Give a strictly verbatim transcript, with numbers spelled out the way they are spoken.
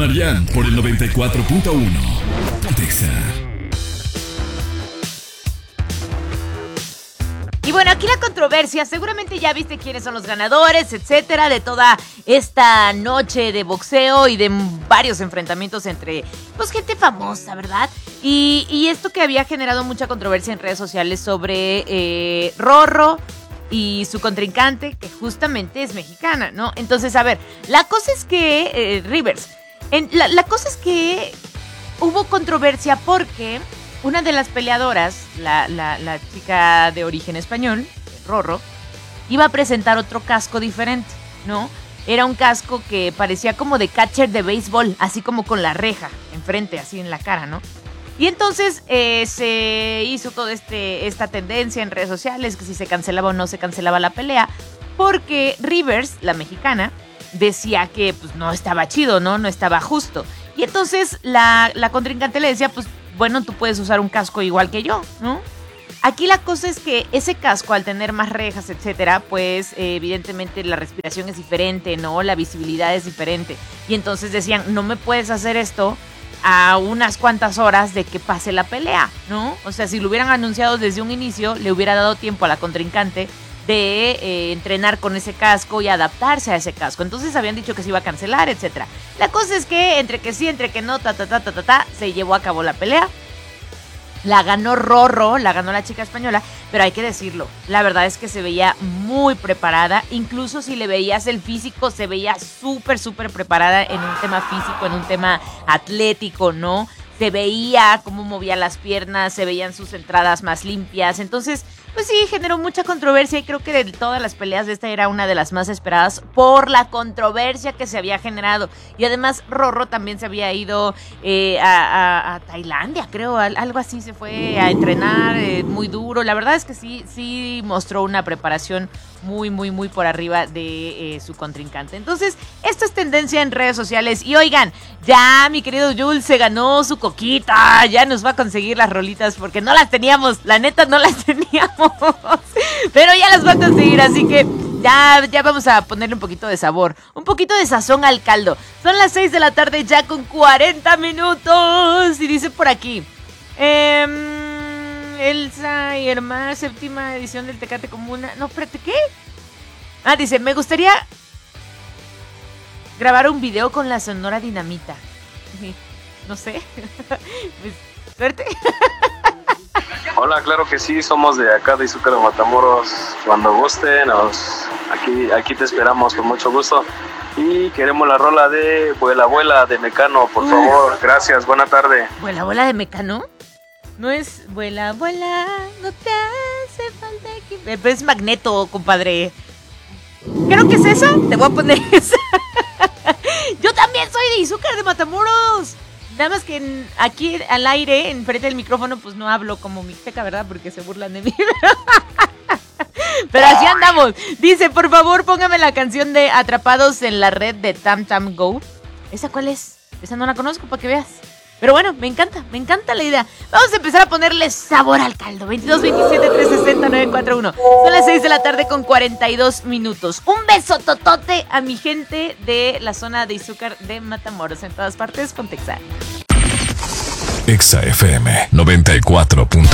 Marian por el noventa y cuatro punto uno. Pontexa. Y bueno, aquí la controversia, seguramente ya viste quiénes son los ganadores, etcétera, de toda esta noche de boxeo y de varios enfrentamientos entre, pues, gente famosa, ¿verdad? Y, y esto que había generado mucha controversia en redes sociales sobre eh, Rorro y su contrincante, que justamente es mexicana, ¿no? Entonces, a ver, la cosa es que, eh, Rivers, en, la, la cosa es que hubo controversia porque una de las peleadoras, la, la, la chica de origen español, Rorro, iba a presentar otro casco diferente, ¿no? Era un casco que parecía como de catcher de béisbol, así como con la reja enfrente, así en la cara, ¿no? Y entonces eh, se hizo toda este, esta tendencia en redes sociales, que si se cancelaba o no se cancelaba la pelea, porque Rivers, la mexicana, decía que pues no estaba chido, ¿no? No estaba justo. Y entonces la, la contrincante le decía, pues, bueno, tú puedes usar un casco igual que yo, ¿no? Aquí la cosa es que ese casco, al tener más rejas, etcétera, pues eh, evidentemente la respiración es diferente, ¿no? La visibilidad es diferente. Y entonces decían, no me puedes hacer esto a unas cuantas horas de que pase la pelea, ¿no? O sea, si lo hubieran anunciado desde un inicio, le hubiera dado tiempo a la contrincante de eh, entrenar con ese casco y adaptarse a ese casco. Entonces habían dicho que se iba a cancelar, etcétera. La cosa es que entre que sí, entre que no, ta, ta, ta, ta, ta, ta, se llevó a cabo la pelea. La ganó Rorro, la ganó la chica española, pero hay que decirlo, la verdad es que se veía muy preparada, incluso si le veías el físico, se veía súper, súper preparada en un tema físico, en un tema atlético, ¿no? Se veía cómo movía las piernas, se veían sus entradas más limpias, entonces, pues sí, generó mucha controversia y creo que de todas las peleas de esta era una de las más esperadas por la controversia que se había generado. Y además Rorro también se había ido eh, a, a, a Tailandia, creo, algo así, se fue a entrenar eh, muy duro. La verdad es que sí, sí mostró una preparación muy, muy, muy por arriba de eh, su contrincante. Entonces, esto es tendencia en redes sociales. Y oigan, ya mi querido Jules se ganó su coquita, ya nos va a conseguir las rolitas porque no las teníamos, la neta no las teníamos. Pero ya las va a conseguir, así que ya, ya vamos a ponerle un poquito de sabor, un poquito de sazón al caldo. Son las seis de la tarde ya con cuarenta minutos. Y dice por aquí, eh, Elsa y Hermana, séptima edición del Tecate Comuna. No, espérate, ¿qué? Ah, dice, me gustaría grabar un video con la Sonora Dinamita. No sé. Pues, suerte. Hola, claro que sí, somos de acá de Izúcar de Matamoros. Cuando guste, nos, aquí, aquí te esperamos con mucho gusto. Y queremos la rola de Vuela Vuela de Mecano, por favor. Gracias, buena tarde. ¿Vuela Vuela de Mecano? No es Vuela Vuela, no te hace falta aquí. Pero es Magneto, compadre. Creo que es esa, te voy a poner esa. Yo también soy de Izúcar de Matamoros. Nada más que en, aquí al aire, enfrente del micrófono, pues no hablo como mixteca, ¿verdad? Porque se burlan de mí. Pero así andamos. Dice, por favor, póngame la canción de Atrapados en la Red de Tam Tam Go. ¿Esa cuál es? Esa no la conozco, para que veas. Pero bueno, me encanta, me encanta la idea. Vamos a empezar a ponerle sabor al caldo. veintidós, veintisiete, trescientos sesenta, novecientos cuarenta y uno. Son las seis de la tarde con cuarenta y dos minutos. Un beso totote a mi gente de la zona de Izúcar de Matamoros. En todas partes, Pontexa. Exa F M noventa y cuatro.